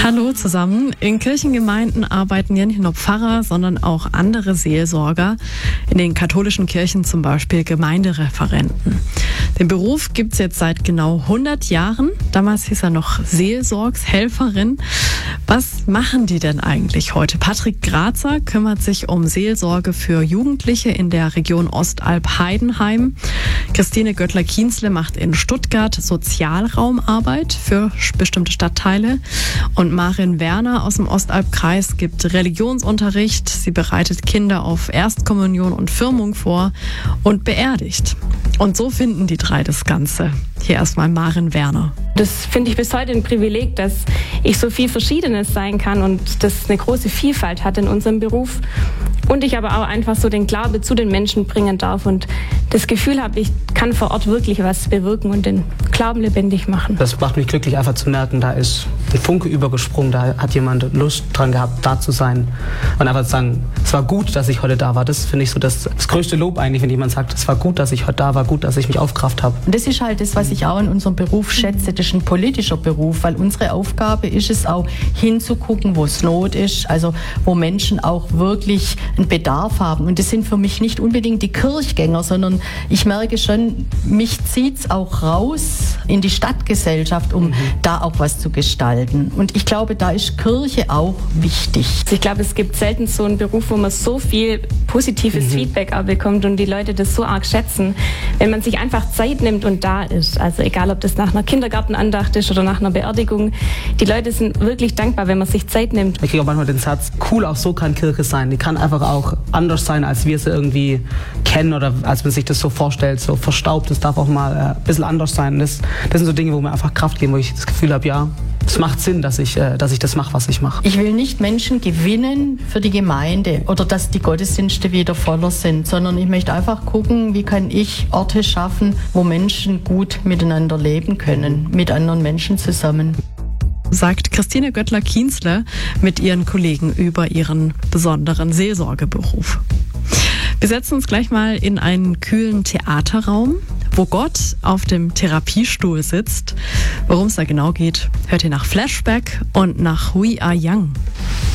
Hallo zusammen. In Kirchengemeinden arbeiten ja nicht nur Pfarrer, sondern auch andere Seelsorger. In den katholischen Kirchen zum Beispiel Gemeindereferenten. Den Beruf gibt's jetzt seit genau 100 Jahren. Damals hieß er noch Seelsorgshelferin. Was machen die denn eigentlich heute? Patrick Grazer kümmert sich um Seelsorge für Jugendliche in der Region Ostalb-Heidenheim. Christine Göttler-Kienzle macht in Stuttgart Sozialraumarbeit für bestimmte Stadtteile. Und Marin Werner aus dem Ostalbkreis gibt Religionsunterricht. Sie bereitet Kinder auf Erstkommunion und Firmung vor und beerdigt. Und so finden die drei das Ganze. Hier erstmal Marin Werner. Das finde ich bis heute ein Privileg, dass ich so viel Verschiedenes sein kann und das eine große Vielfalt hat in unserem Beruf. Und ich aber auch einfach so den Glaube zu den Menschen bringen darf und das Gefühl habe, ich kann vor Ort wirklich was bewirken und den Glauben lebendig machen. Das macht mich glücklich, einfach zu merken, da ist ein Funke übergesprungen, da hat jemand Lust dran gehabt, da zu sein. Und einfach zu sagen, es war gut, dass ich heute da war. Das finde ich so das größte Lob eigentlich, wenn jemand sagt, es war gut, dass ich heute da war, gut, dass ich mich aufgerafft habe. Und das ist halt das, was ich auch in unserem Beruf schätze, das ist ein politischer Beruf, weil unsere Aufgabe ist es auch hinzugucken, wo es Not ist, also wo Menschen auch wirklich einen Bedarf haben. Und das sind für mich nicht unbedingt die Kirchgänger, sondern ich merke schon, mich zieht es auch raus in die Stadtgesellschaft, um da auch was zu gestalten. Und ich glaube, da ist Kirche auch wichtig. Ich glaube, es gibt selten so einen Beruf, wo man so viel positives Feedback auch bekommt und die Leute das so arg schätzen, wenn man sich einfach Zeit nimmt und da ist. Also egal, ob das nach einer Kindergartenandacht ist oder nach einer Beerdigung. Die Leute sind wirklich dankbar, wenn man sich Zeit nimmt. Ich kriege auch manchmal den Satz, cool, auch so kann Kirche sein. Die kann einfach auch anders sein, als wir sie irgendwie kennen oder als man sich das so vorstellt, so verstaubt. Es darf auch mal ein bisschen anders sein. Das sind so Dinge, wo mir einfach Kraft geben, wo ich das Gefühl habe, ja, es macht Sinn, dass ich das mache, was ich mache. Ich will nicht Menschen gewinnen für die Gemeinde oder dass die Gottesdienste wieder voller sind, sondern ich möchte einfach gucken, wie kann ich Orte schaffen, wo Menschen gut miteinander leben können, mit anderen Menschen zusammen. Sagt Christine Göttler-Kienzle mit ihren Kollegen über ihren besonderen Seelsorgeberuf. Wir setzen uns gleich mal in einen kühlen Theaterraum, wo Gott auf dem Therapiestuhl sitzt. Worum es da genau geht, hört ihr nach Flashback und nach We Are Young.